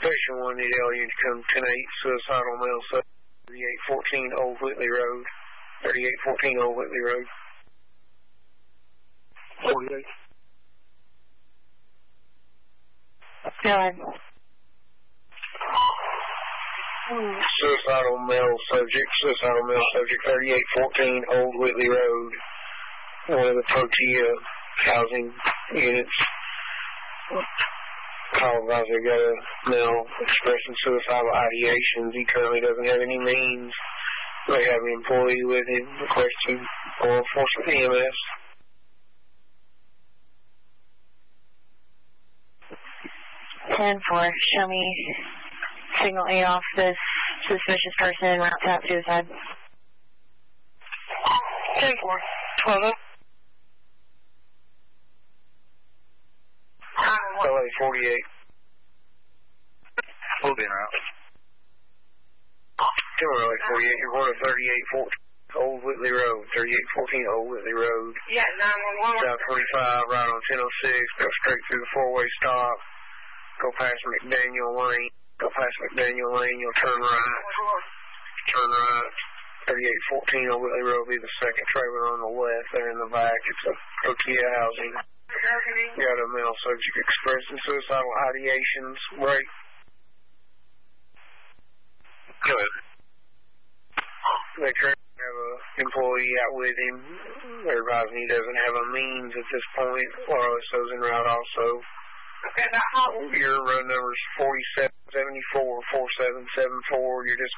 Station 1, need alien to come 10-8, suicidal male subject, 3814 Old Whitley Road. 3814 Old Whitley Road. 48. Go ahead. Suicidal male subject, 3814 Old Whitley Road. One of the Tortilla housing units. Call advisor got a male expressing suicidal ideations. He currently doesn't have any means. They have an employee with him requesting law enforcement EMS. (10-4), show me signal A off this suspicious person, route tap suicide. 10-4, 12-0. LA 48. We'll be en route. LA 48, you're going to 3814 Old Whitley Road. 3814 Old Whitley Road. Yeah, 911. South 25, right on 1006. Go straight through the four-way stop. Go past McDaniel Lane. Go past McDaniel Lane, you'll turn right. Turn right. 3814 Old Whitley Road will be the second trailer on the left there in the back. It's a Tortilla housing. Got a male subject expressing suicidal ideations. Right. Go ahead. They currently have an employee out with him. They're advising he doesn't have a means at this point. ROSO's en route also. Okay, that hot. Your run number is 4774-4774. You're just